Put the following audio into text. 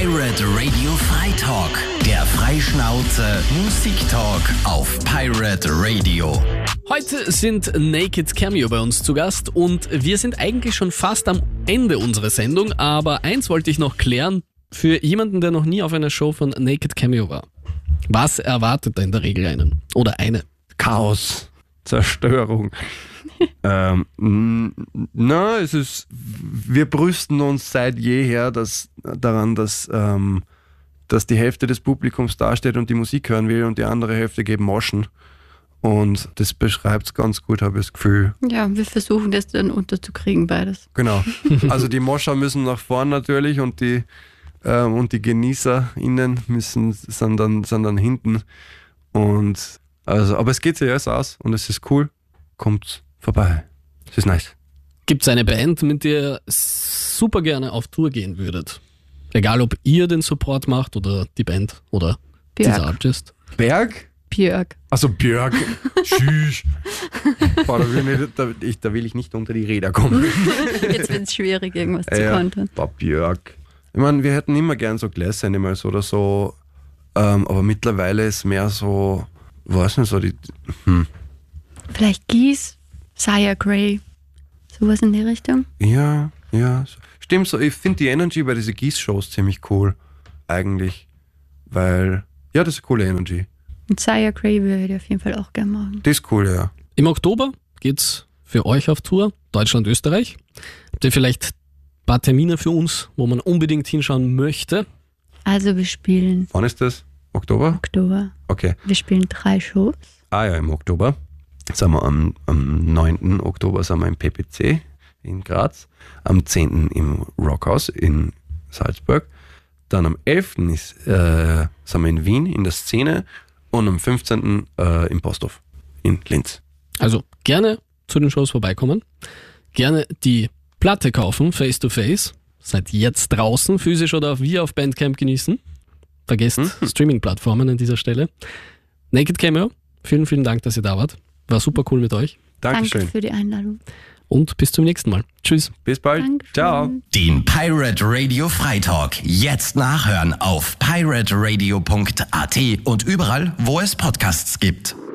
Pirate Radio Freitalk, der Freischnauze Musiktalk auf Pirate Radio. Heute sind Naked Cameo bei uns zu Gast und wir sind eigentlich schon fast am Ende unserer Sendung, aber eins wollte ich noch klären, für jemanden, der noch nie auf einer Show von Naked Cameo war. Was erwartet da in der Regel einen? Oder eine? Chaos, Zerstörung. Wir brüsten uns seit jeher daran, dass die Hälfte des Publikums dasteht und die Musik hören will und die andere Hälfte geht moschen. Und das beschreibt es ganz gut, habe ich das Gefühl. Ja, wir versuchen das dann unterzukriegen, beides. Genau. Also die Moscher müssen nach vorn natürlich und die GenießerInnen sind dann hinten. Aber es geht seriös aus und es ist cool. Kommt vorbei. Es ist nice. Gibt es eine Band, mit der ihr super gerne auf Tour gehen würdet? Egal, ob ihr den Support macht oder die Band oder dieser Artist. Berg? Björk. Also Björk. Tschüss. Boah, da will ich nicht unter die Räder kommen. Jetzt wird es schwierig, irgendwas zu kontern. Boah, Björk. Ich meine, wir hätten immer gern so Glass Animals oder so, aber mittlerweile ist mehr so, weiß nicht, so die... Vielleicht Geese, Sire Grey, sowas in die Richtung. Ja. Stimmt so. Ich finde die Energy bei diesen Geese-Shows ziemlich cool, eigentlich. Weil, ja, das ist eine coole Energy. Und Sire Grey würde ich auf jeden Fall auch gerne machen. Das ist cool, ja. Im Oktober geht's für euch auf Tour, Deutschland, Österreich. Habt ihr vielleicht ein paar Termine für uns, wo man unbedingt hinschauen möchte? Also wir spielen... Wann ist das? Oktober? Oktober. Okay. Wir spielen 3 Shows. Ah ja, im Oktober. Sind wir am 9. Oktober sind wir im PPC in Graz, am 10. im Rockhaus in Salzburg, dann am 11. sind wir in Wien in der Szene und am 15. im Posthof in Linz. Also gerne zu den Shows vorbeikommen, gerne die Platte kaufen, Face to Face, seid jetzt draußen, physisch oder auch wir auf Bandcamp genießen. Vergesst Streaming-Plattformen an dieser Stelle. Naked Cameo, vielen, vielen Dank, dass ihr da wart. War super cool mit euch. Dankeschön. Danke für die Einladung. Und bis zum nächsten Mal. Tschüss. Bis bald. Dankeschön. Ciao. Den Pirate Radio Freitalk jetzt nachhören auf pirateradio.at und überall, wo es Podcasts gibt.